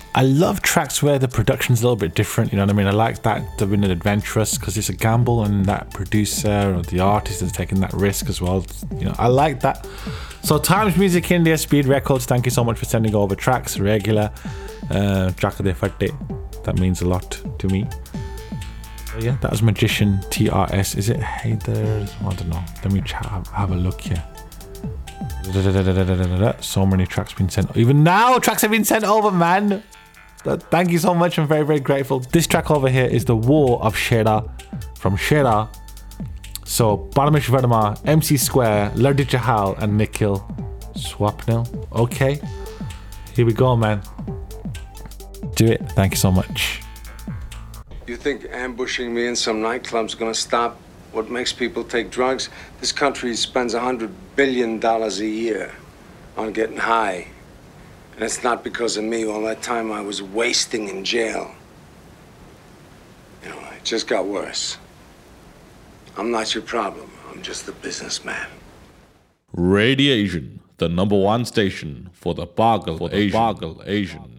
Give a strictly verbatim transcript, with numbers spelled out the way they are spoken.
I love tracks where the production's a little bit different, you know what I mean? I like that they're being adventurous because it's a gamble, and that producer or the artist is taking that risk as well. You know, I like that. So Times Music India, Speed Records, thank you so much for sending over tracks, regular. Uh, Jakade Fatte, that means a lot to me. So yeah, that was Magician T R S. Is it Haydar? I don't know. Let me have, have a look here. So many tracks been sent. Even now, tracks have been sent over, man. Thank you so much. I'm very, very grateful. This track over here is The War of Shera from Shera. So Paramish Verma, M C Square, Laddi Chahal, and Nikhil Swapnil. Okay, here we go, man. Do it. Thank you so much. You think ambushing me in some nightclub's gonna stop what makes people take drugs? This country spends a hundred billion dollars a year on getting high. And it's not because of me. All that time I was wasting in jail. You know, it just got worse. I'm not your problem. I'm just the businessman. Radiation, the number one station for the Pagal Asian. Pagal Asian.